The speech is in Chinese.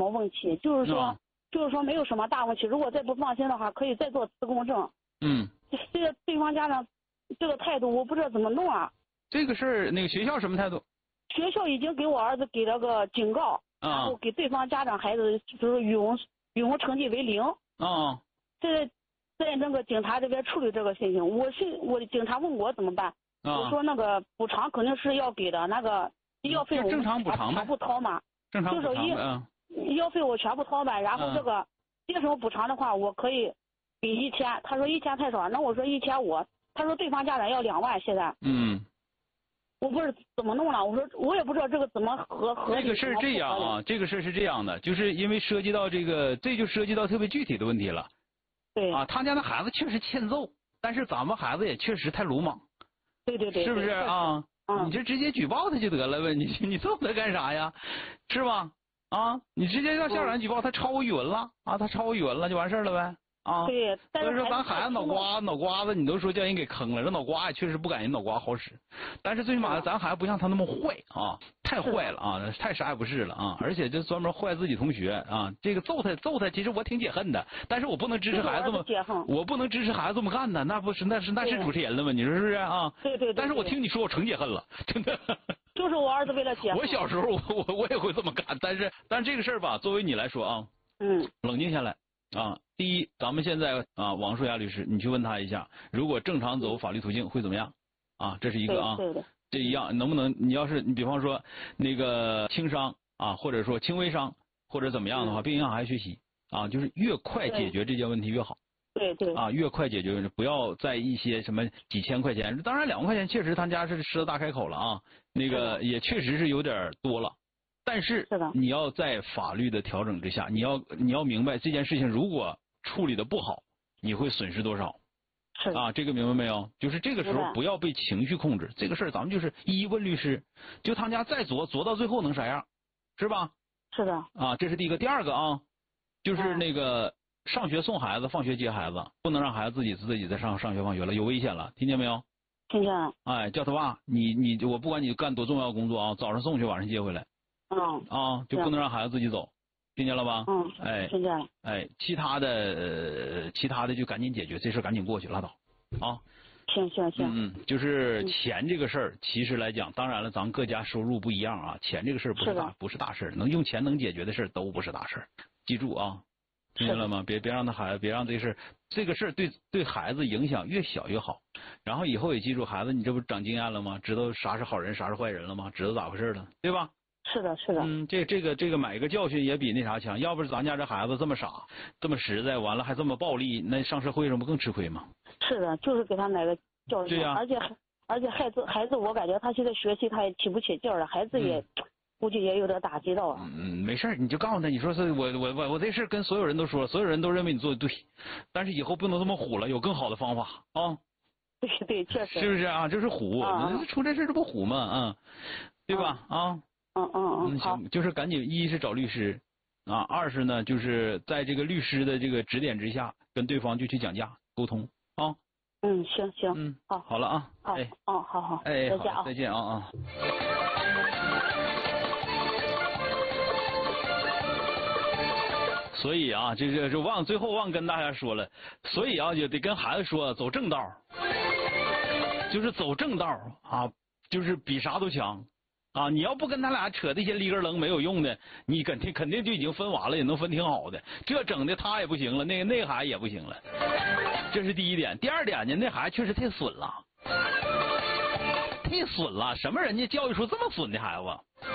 么问题，就是说没有什么大问题。如果再不放心的话，可以再做磁共振。这个对方家长这个态度，我不知道怎么弄啊。 这个事儿，那个学校什么态度？ 学校已经给我儿子给了个警告，然后给对方家长孩子就是语文成绩为0。在那个警察这边处理这个事情，我的警察问我怎么办，我说那个补偿肯定是要给的，那个医药费我正常补偿呗， 全部掏嘛， 正常补偿医药费我全部掏呗，然后这个接受补偿的话，我可以给1000，他说1000太少，那我说1500，他说对方家长要2万现在。我不是怎么弄了，我说我也不知道这个怎么合理。 这个事儿这样啊，这个事儿是这样的，就是因为涉及到这就涉及到特别具体的问题了。 对啊，他家的孩子确实欠揍，但是咱们孩子也确实太鲁莽。 对， 是不是啊？你这直接举报他就得了呗，你揍他干啥呀？是吧？啊，你直接让校长举报他抄我语文了啊，他抄我语文了就完事了呗。 对， 所以说咱孩子脑瓜子，你都说叫人给坑了，这脑瓜也确实不感人脑瓜好使，但是最起码咱孩子不像他那么坏啊，太坏了啊，太啥也不是了啊，而且就专门坏自己同学啊，这个揍他，其实我挺解恨的，但是我不能支持孩子们，我不能支持孩子这么干的，那是主持人了吗？你说是不是啊？ 对。 但是我听你说，我成解恨了，真的。 就是我儿子为了解恨。 我小时候我也会这么干，但是这个事儿吧，作为你来说啊，冷静下来。第一，咱们现在王树雅律师，你去问他一下，如果正常走法律途径会怎么样？这是一个啊， 对这一样能不能？你要是你比方说那个轻伤或者说轻微伤或者怎么样的话，别影响孩子学习就是越快解决这件问题越好。 对越快解决，不要在一些什么几千块钱，当然2万块钱确实他家是狮子大开口了那个也确实是有点多了。但是你要在法律的调整之下，你要明白这件事情如果处理的不好，你会损失多少。这个明白没有？就是这个时候不要被情绪控制。这个事儿咱们就是一问律师，就他家再作到最后能啥样，是吧？ 是的。 这是第一个。第二个就是那个上学送孩子，放学接孩子，不能让孩子自己在上学放学了，有危险了，听见没有？ 听见了。 叫他爸，我不管你干多重要工作早上送去，晚上接回来。就不能让孩子自己走，听见了吧？ 听见了。 其他的就赶紧解决，这事赶紧过去拉倒。 行。 就是钱这个事儿，其实来讲，当然了，咱各家收入不一样钱这个事儿不是大事儿，能用钱能解决的事儿都不是大事儿，记住听见了吗？别让别让这个事儿对孩子影响越小越好。然后以后也记住，孩子你这不长经验了吗？知道啥是好人啥是坏人了吗？知道咋回事了，对吧？ 是的。 这个买个教训也比那啥强，要不是咱家这孩子这么傻这么实在，完了还这么暴力，那上社会上不更吃亏吗？ 是的，就是给他买个教训。 对呀。 而且孩子我感觉他现在学习他也提不起劲儿了，孩子也估计也有点打击到没事，你就告诉他，你说是我这事跟所有人都说了，所有人都认为你做的对，但是以后不能这么虎了，有更好的方法对，确实。 是不是这是虎，出这事这不虎吗？对吧？行，就是赶紧，一是找律师二是呢，就是在这个律师的这个指点之下，跟对方就去讲价沟通行。 好了好。 再见所以最后忘跟大家说了，所以也得跟孩子说，走正道，就是走正道就是比啥都强。你要不跟他俩扯这些里根楞没有用的，你肯定就已经分完了，也能分挺好的。这整的他也不行了，那个孩子也不行了，这是第一点。第二点呢，那孩子确实太损了，什么人家教育出这么损的孩子？